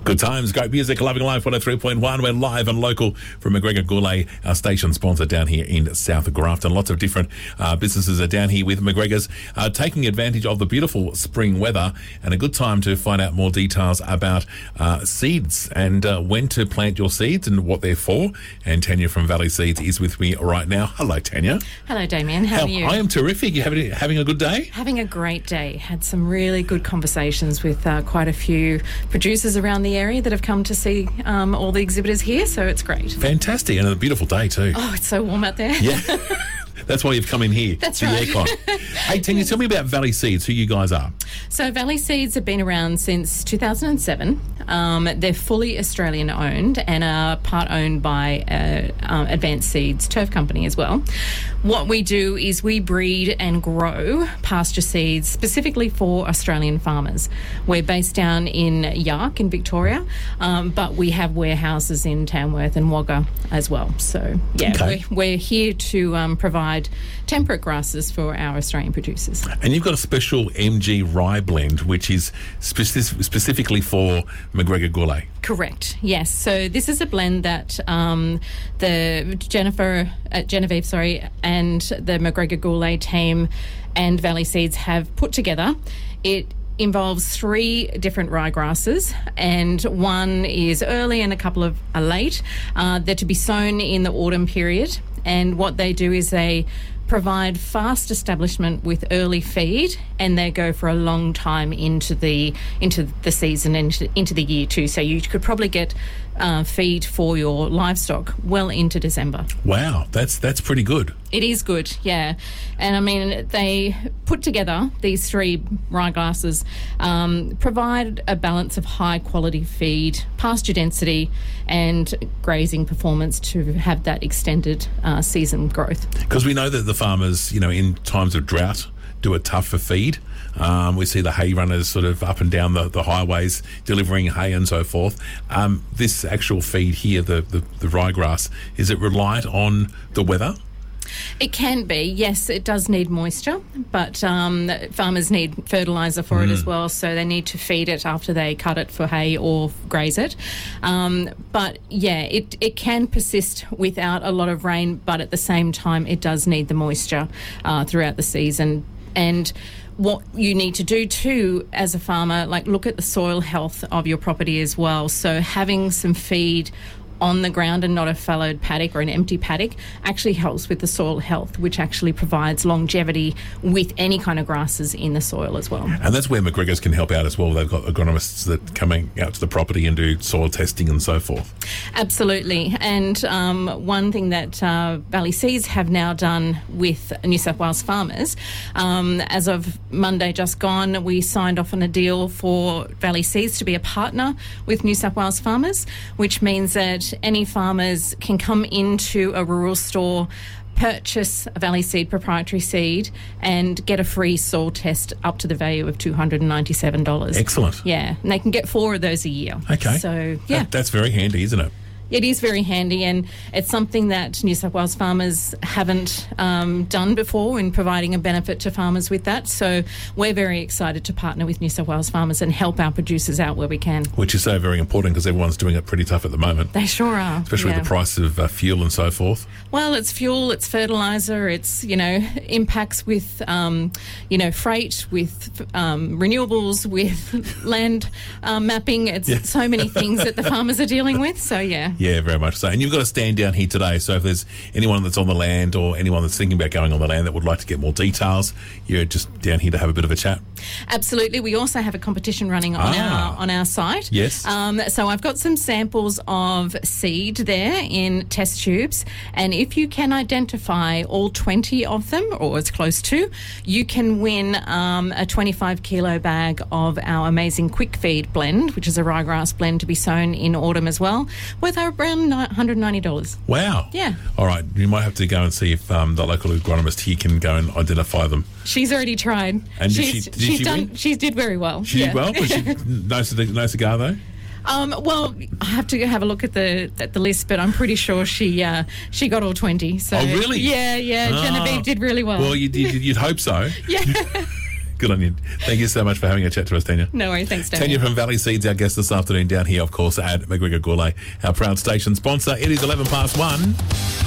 Good times, great music, Loving Life 103.1. We're live and local from McGregor Goulet, our station sponsor down here in South Grafton. Lots of different businesses are down here with McGregor's, taking advantage of the beautiful spring weather, and a good time to find out more details about seeds and when to plant your seeds and what they're for. And Tanya from Valley Seeds is with me right now. Hello, Tanya. Hello, Damien. How are you? I am terrific. You having a good day? Having a great day. Had some really good conversations with quite a few producers around the area that have come to see all the exhibitors here, so it's great. Fantastic, and a beautiful day too. Oh, it's so warm out there. Yeah. That's why you've come in here. That's the right. aircon. Hey, Tanya, tell me about Valley Seeds, who you guys are. So Valley Seeds have been around since 2007. They're fully Australian owned and are part owned by Advanced Seeds Turf Company as well. What we do is we breed and grow pasture seeds specifically for Australian farmers. We're based down in Yark in Victoria, but we have warehouses in Tamworth and Wagga as well. So, yeah, Okay. we're here to provide temperate grasses for our Australian producers. And you've got a special MG rye blend, which is specifically for McGregor Goulet. Correct, yes. So this is a blend that the Genevieve, and the McGregor Goulet team and Valley Seeds have put together. It involves 3 different rye grasses, and one is early and a couple of are late. They're to be sown in the autumn period, and what they do is they provide fast establishment with early feed, and they go for a long time into the season, into the year too. So you could probably get feed for your livestock well into December. Wow, that's pretty good. It is good, yeah. And I mean, they put together these 3 rye grasses, provide a balance of high quality feed, pasture density, and grazing performance to have that extended season growth. Because we know that the farmers, in times of drought, do it tough for feed. We see the hay runners sort of up and down the highways delivering hay and so forth. This actual feed here, the ryegrass, is it reliant on the weather? It can be, yes. It does need moisture, but farmers need fertiliser for it as well, so they need to feed it after they cut it for hay or graze it. But yeah, it can persist without a lot of rain, but at the same time it does need the moisture throughout the season. And what you need to do too as a farmer, look at the soil health of your property as well. So having some feed on the ground and not a fallowed paddock or an empty paddock actually helps with the soil health, which actually provides longevity with any kind of grasses in the soil as well. And that's where McGregor's can help out as well. They've got agronomists that coming out to the property and do soil testing and so forth. Absolutely. And one thing that Valley Seeds have now done with New South Wales farmers, as of Monday just gone, we signed off on a deal for Valley Seeds to be a partner with New South Wales farmers, which means that any farmers can come into a rural store, purchase a Valley Seed proprietary seed and get a free soil test up to the value of $297. Excellent. Yeah, and they can get 4 of those a year. Okay. So, yeah. That's very handy, isn't it? It is very handy, and it's something that New South Wales farmers haven't done before in providing a benefit to farmers with that. So we're very excited to partner with New South Wales farmers and help our producers out where we can. Which is so very important because everyone's doing it pretty tough at the moment. They sure are. Especially with the price of fuel and so forth. Well, it's fuel, it's fertiliser, it's, impacts with, freight, with renewables, with land mapping. It's so many things that the farmers are dealing with. So, yeah. Yeah, very much so. And you've got a stand down here today, so if there's anyone that's on the land or anyone that's thinking about going on the land that would like to get more details, you're just down here to have a bit of a chat. Absolutely. We also have a competition running on our site. Yes. So I've got some samples of seed there in test tubes, and if you can identify all 20 of them, or as close to, you can win a 25 kilo bag of our amazing quick feed blend, which is a ryegrass blend to be sown in autumn as well, with around $190. Wow. Yeah. All right. You might have to go and see if the local agronomist here can go and identify them. She's already tried. And She did very well. She did well? Was she no cigar though? Well, I have to have a look at the list, but I'm pretty sure she got all 20. So oh, really? Yeah. Genevieve did really well. Well, you'd hope so. Yeah. Good on you. Thank you so much for having a chat to us, Tanya. No worries. Thanks, Dave. Tanya from Valley Seeds, our guest this afternoon down here, of course, at McGregor Gourlay, our proud station sponsor. It is 11 past 1.